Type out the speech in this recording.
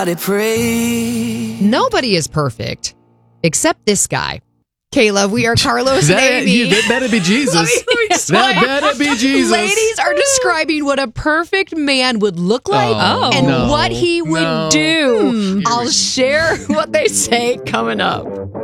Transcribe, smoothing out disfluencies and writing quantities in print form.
Everybody pray. Nobody is perfect except this guy. Kayla, we are Carlos and Amy. That better be Jesus. Let me explain. That better be Jesus. Ladies are describing what a perfect man would look like Oh, and no. what he would No. do. I'll share what they say coming up.